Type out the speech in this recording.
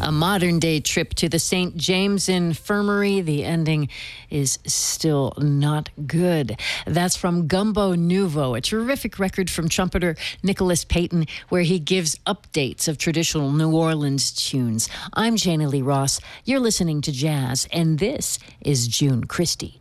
A modern-day trip to the St. James Infirmary. The ending is still not good. That's from Gumbo Nouveau, a terrific record from trumpeter Nicholas Payton, where he gives updates of traditional New Orleans tunes. I'm Jana Lee Ross. You're listening to Jazz, and this is June Christie.